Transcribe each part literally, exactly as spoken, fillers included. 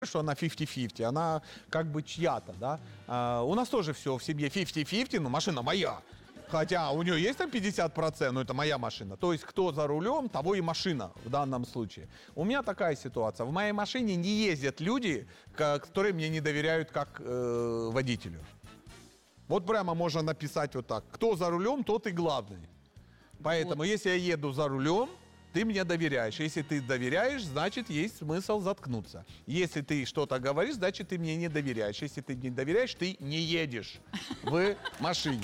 что она пятьдесят-пятьдесят, она как бы чья-то, да. А, у нас тоже все в семье пятьдесят-пятьдесят, но машина моя. Хотя у нее есть там пятьдесят процентов, но это моя машина. То есть кто за рулем, того и машина в данном случае. У меня такая ситуация. В моей машине не ездят люди, которые мне не доверяют как э, водителю. Вот прямо можно написать вот так. Кто за рулем, тот и главный. Поэтому вот. Если я еду за рулем, ты мне доверяешь. Если ты доверяешь, значит, есть смысл заткнуться. Если ты что-то говоришь, значит, ты мне не доверяешь. Если ты не доверяешь, ты не едешь в машине.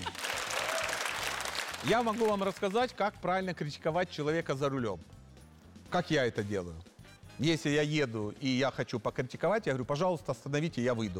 Я могу вам рассказать, как правильно критиковать человека за рулем. Как я это делаю. Если я еду и я хочу покритиковать, я говорю, пожалуйста, остановите, я выйду.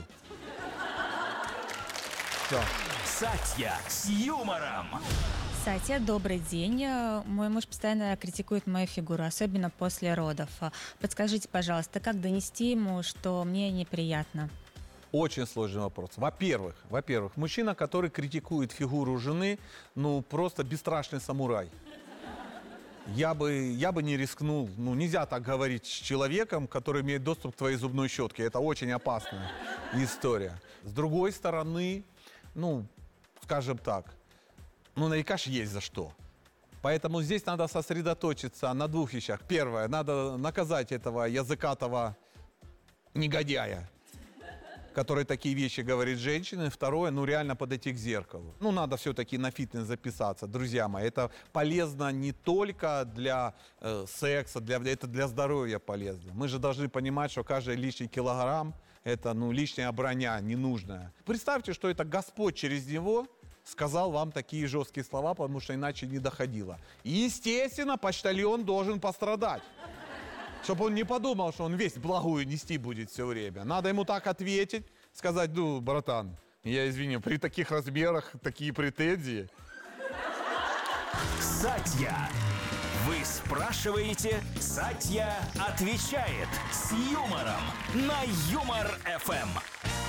Все. Сатья с юмором. Сатья, добрый день. Мой муж постоянно критикует мою фигуру, особенно после родов. Подскажите, пожалуйста, как донести ему, что мне неприятно? Очень сложный вопрос. Во-первых, во-первых, мужчина, который критикует фигуру жены, ну, просто бесстрашный самурай. Я бы, я бы не рискнул. Ну, нельзя так говорить с человеком, который имеет доступ к твоей зубной щетке. Это очень опасная история. С другой стороны, ну, скажем так, ну, наверняка же есть за что. Поэтому здесь надо сосредоточиться на двух вещах. Первое, надо наказать этого языкатого негодяя, который такие вещи говорит женщине. Второе, ну, реально подойти к зеркалу. Ну, надо все-таки на фитнес записаться, друзья мои. Это полезно не только для э, секса, для, это для здоровья полезно. Мы же должны понимать, что каждый лишний килограмм – это, ну, лишняя броня, ненужная. Представьте, что это Господь через него сказал вам такие жесткие слова, потому что иначе не доходило. И, естественно, почтальон должен пострадать. Чтобы он не подумал, что он весь благую нести будет все время. Надо ему так ответить, сказать, ну, братан, я извини, при таких размерах такие претензии. Сатья. Вы спрашиваете, Сатья отвечает с юмором на Юмор эф эм.